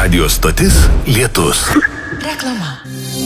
Radio stotis Lietus. Reklama.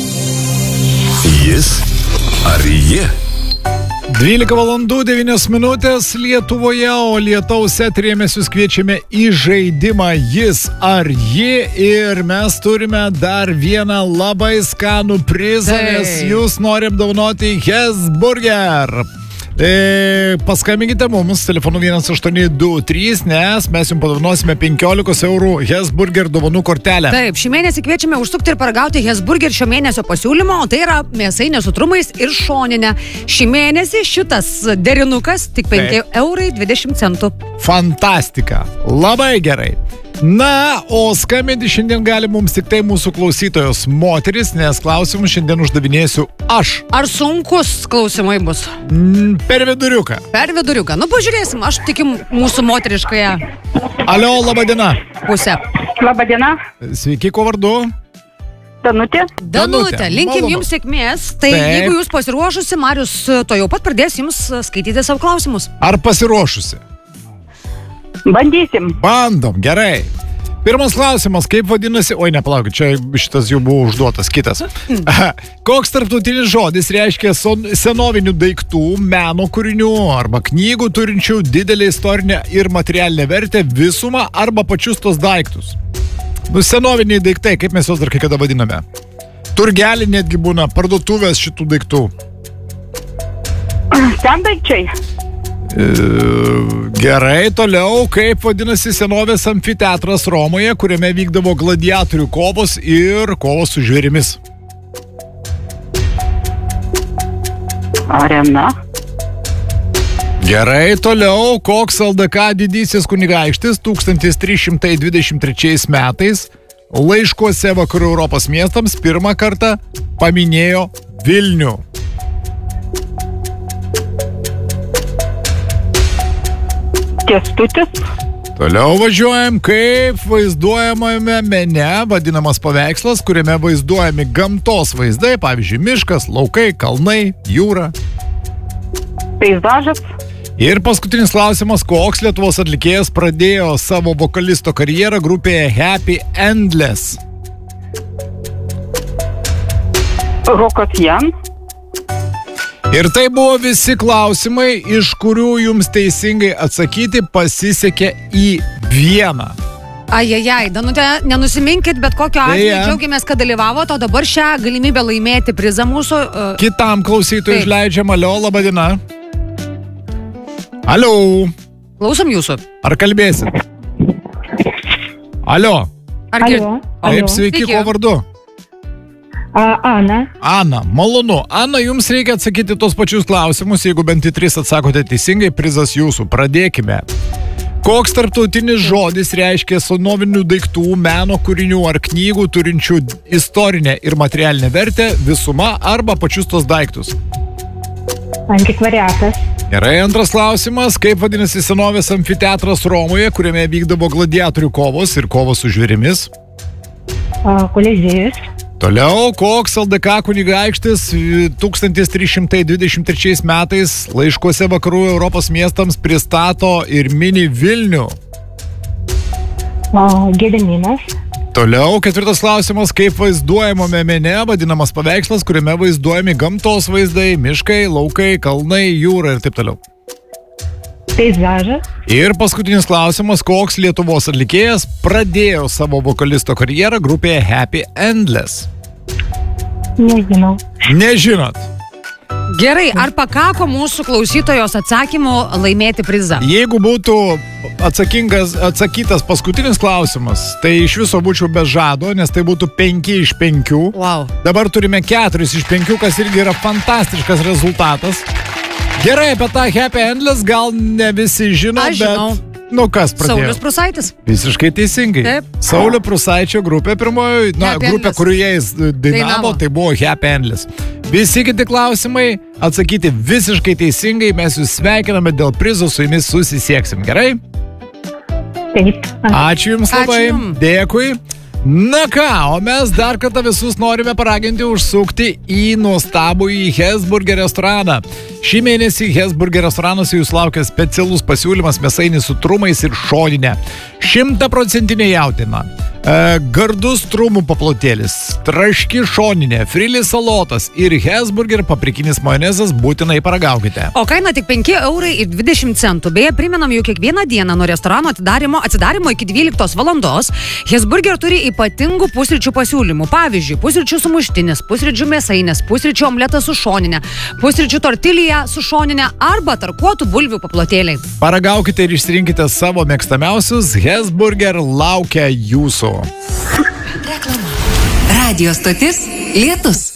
Jis ar ji? 12 valandų 9 minutės Lietuvoje, o Lietaus eteryje mes jūs kviečiame į žaidimą Jis ar ji, ir mes turime dar vieną labai skanų prizą, nes jūs norim dovanoti Hesburger. Paskambinkite mums telefonu 1823, nes mes jums padovanosime 15 eurų Hesburger dovanų kortelę. Taip, šį mėnesį kviečiame užsukti ir paragauti Hesburger šio mėnesio pasiūlymo, o tai yra mėsainė su trumais ir šoninė. Šį mėnesį šitas derinukas tik 5,20 eurų. Fantastika, labai gerai. Na, o skambinti šiandien gali mums tik tai mūsų klausytojos moteris, nes klausimus šiandien uždavinėsiu aš. Ar sunkus klausimai bus? Per viduriuką. Per viduriuką. Nu, pažiūrėsim, aš tikim mūsų moteriškąją. Alio, laba diena. Pusę. Labą dieną. Sveiki, ko vardu? Danutė. Danutė, linkim malonu. jums sėkmės. Tai Taip. jeigu jūs pasiruošusi, Marius to jau pat pradės jums skaityti savo klausimus. Ar pasiruošusi? Bandysim. Bandom, gerai. Pirmas klausimas, kaip vadinasi... Oi, nepalaukit, čia šitas jau buvo užduotas, kitas. Koks tarptautinis žodis reiškia senovinių daiktų, meno kūrinių arba knygų turinčių didelį istorinę ir materialinę vertę visumą arba pačius tos daiktus? Nu, senoviniai daiktai, kaip mes juos dar kai kada vadiname. Turgelį netgi būna, parduotuvės šitų daiktų. Sendaikčiai. Gerai, toliau, kaip vadinasi senovės amfiteatras Romoje, kuriame vykdavo gladiatorių kovos ir kovos su žvėrimis? Arena. Gerai, toliau, koks LDK didysis kunigaikštis 1323 metais laiškuose Vakarų Europos miestams pirmą kartą paminėjo Vilnių? Kęstutis. Toliau važiuojam, kaip vaizduojamame mene vadinamas paveikslas, kuriame vaizduojami gamtos vaizdai, pavyzdžiui, miškas, laukai, kalnai, jūra. Peizažas. Ir paskutinis klausimas, koks Lietuvos atlikėjas pradėjo savo vokalisto karjerą grupėje Happy Endless? Rokas Jan. Ir tai buvo visi klausimai, iš kurių jums teisingai atsakyti pasisekė į vieną. Ajajai, Danutė, nenusiminkit, bet kokiu atveju džiaugiamės, kad dalyvavote, o dabar šią galimybę laimėti prizą mūsų... Kitam klausytojui išleidžiam. Alio, laba diena. Alio. Klausom jūsų. Ar kalbėsit? Alio. Alio. Taip, sveiki, ko vardu? Ana. Ana, malonu. Ana, jums reikia atsakyti tos pačius klausimus, jeigu bent į 3 atsakote teisingai, prizas jūsų. Pradėkime. Koks tarptautinis žodis reiškia senovinių daiktų, meno kūrinių ar knygų turinčių istorinę ir materialinę vertę visumą arba pačius tos daiktus? Antikvariatas. Gerai, antras klausimas. Kaip vadinasi senovės amfiteatras Romoje, kuriame vykdavo gladiatorių kovos ir kovos su žvėrimis? Koliziejus. Toliau, koks LDK kunigaikštis 1323 metais laiškuose Vakarų Europos miestams pristato ir mini Vilnių? Gediminas. Toliau, ketvirtas klausimas, kaip vaizduojamame mene vadinamas paveikslas, kuriame vaizduojami gamtos vaizdai, miškai, laukai, kalnai, jūra ir taip toliau. Peizažas. Ir paskutinis klausimas, koks Lietuvos atlikėjas pradėjo savo vokalisto karjerą grupėje Happy Endless? Nežinau. Nežinot. Gerai, ar pakako mūsų klausytojos atsakymų laimėti prizą? Jeigu būtų atsakytas paskutinis klausimas, tai iš viso būčiau be žado, nes tai būtų 5 iš 5. Wow. Dabar turime 4 iš 5, kas irgi yra fantastiškas rezultatas. Gerai, apie tą Happy Endless gal ne visi žino, Aš žinau. bet... Nu, kas pradėjo? Saulius Prusaitis. Visiškai teisingai. Taip. Saulio Prusaičio grupė pirmoji, Happy grupė, Endless. kurioje jis dainavo, tai buvo Happy Endless. Visi kiti klausimai atsakyti visiškai teisingai, mes jūs sveikiname dėl prizo, su jumis susisieksim, gerai? Taip. Ačiū jums labai, Ačiū jums. Dėkui. Na ką, o mes dar kartą visus norime paraginti užsukti į nuostabųjį Hesburger restoraną. Šį mėnesį Hesburger restoranas jūs laukia specialus pasiūlymas mėsainis su trumais ir šoninė. 100% jautiena. Gardus trumų paplotėlis, traški šoninė, frili salotas ir Hesburger paprikinis majonezas būtinai paragaukite. O kaina tik 5,20 €. Beje, primenam, jau kiekvieną dieną nuo restorano atsidarimo iki 12 valandos Hesburger turi ypatingų pusryčių pasiūlymų. Pavyzdžiui, pusryčių sumuštinis, pusryčių mėsainės, pusryčių omletas su šoninė, pusryčių tortilija su šoninė arba tarkuotų bulvių paplotėliai. Paragaukite ir išsirinkite savo mėgstamiausius, Hesburger laukia jūsų. Radio stotis Lietus.